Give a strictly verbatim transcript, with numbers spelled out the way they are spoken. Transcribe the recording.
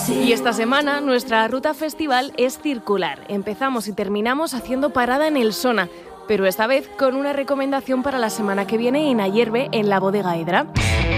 Y esta semana nuestra ruta festival es circular. Empezamos y terminamos haciendo parada en el Sona, pero esta vez con una recomendación para la semana que viene en Ayerbe, en la Bodega Edra.